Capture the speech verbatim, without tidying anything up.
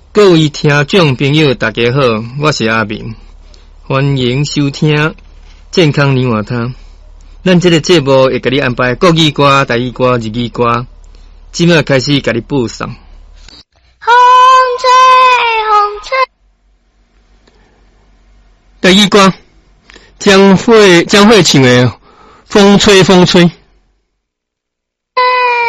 各位听众朋友，大家好，我是阿明，欢迎收听健康年华汤。咱这个节目会给你安排国语歌、台语歌、日语歌，即马开始给你播送。 风吹，风吹。 台语歌，江蕙江蕙唱的《风吹风吹》。